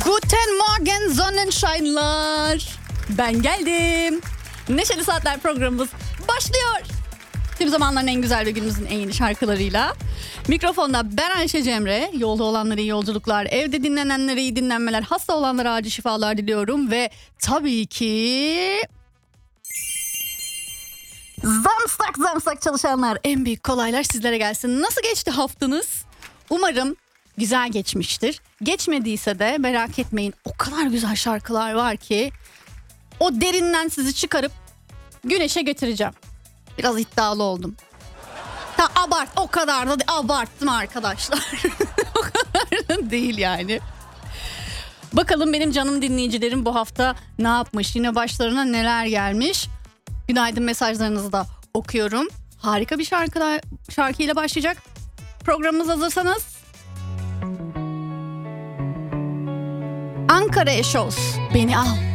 Guten Morgen Sonnenscheinler. Ben geldim. Neşeli Saatler programımız başlıyor. Tüm zamanların en güzel ve günümüzün en yeni şarkılarıyla. Mikrofonda ben Ayşe Cemre. Yolda olanlara iyi yolculuklar, evde dinlenenlere iyi dinlenmeler, hasta olanlara acil şifalar diliyorum. Ve tabii ki zamsak çalışanlar, en büyük kolaylar sizlere gelsin. Nasıl geçti haftanız? Umarım güzel geçmiştir. Geçmediyse de merak etmeyin, o kadar güzel şarkılar var ki o derinden sizi çıkarıp güneşe getireceğim. Biraz iddialı oldum. O kadar da abarttım arkadaşlar. O kadar da değil yani. Bakalım benim canım dinleyicilerim bu hafta ne yapmış? Yine başlarına neler gelmiş? Günaydın mesajlarınızı da okuyorum. Harika bir şarkıyla başlayacak. Programımız hazırsanız. Ankara Eşoz, beni al.